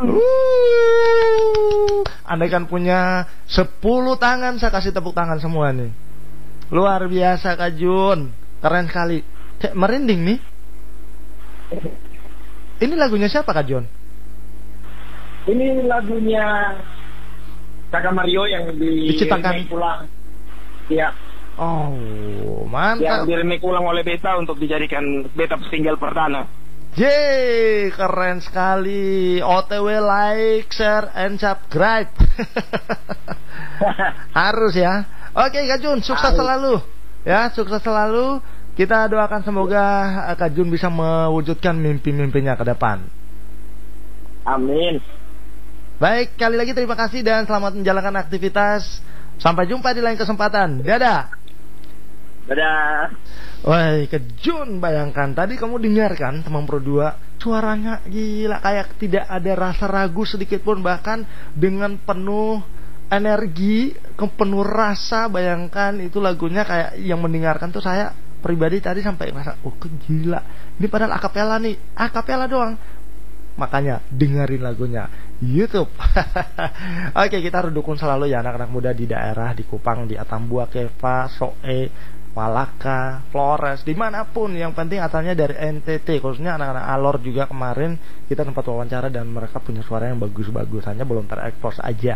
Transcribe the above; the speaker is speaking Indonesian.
Andaikan punya 10 tangan, saya kasih tepuk tangan semua nih. Luar biasa Kak Jun, keren sekali. Kayak merinding nih. Ini lagunya siapa Kak Jun? Ini lagunya Kakak Mario yang diciptakan ulang. Iya. Oh, mantap. Yang di-remake ulang oleh Beta untuk dijadikan Beta single perdana. Yeay, keren sekali. OTW like, share, and subscribe. Harus ya. Oke Kak Jun, sukses selalu. Ya, sukses selalu. Kita doakan semoga Kak Jun bisa mewujudkan mimpi-mimpinya ke depan. Amin. Baik, kali lagi terima kasih dan selamat menjalankan aktivitas. Sampai jumpa di lain kesempatan. Dadah. Dadah. Woi, Kak Jun, bayangkan tadi kamu dengarkan teman Pro 2, suaranya gila, kayak tidak ada rasa ragu sedikit pun, bahkan dengan penuh energi, penuh rasa. Bayangkan itu lagunya, kayak yang mendengarkan tuh saya pribadi tadi sampai merasa, oh gila, ini padahal akapela nih, akapela doang. Makanya dengerin lagunya YouTube. Oke, kita harus dukung selalu ya anak-anak muda di daerah, di Kupang, di Atambua, Keva, Soe, Malaka, Flores, dimanapun. Yang penting asalnya dari NTT, khususnya anak-anak Alor juga. Kemarin kita sempat wawancara dan mereka punya suara yang bagus-bagus, hanya belum terekspos aja.